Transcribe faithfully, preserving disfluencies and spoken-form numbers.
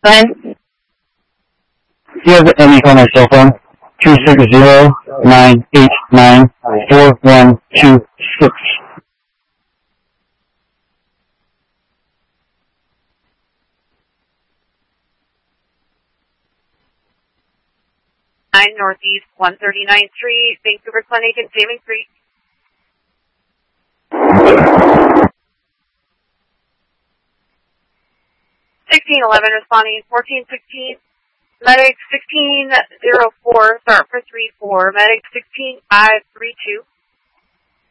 Glenn? Do you have any on my cell phone? two six zero, nine eight nine, four one two six. nine Northeast one thirty-ninth Street, Vancouver Clinic and Saving Creek. sixteen eleven responding, fourteen sixteen. Medic sixteen oh four, start for three four. Medic sixteen five three two.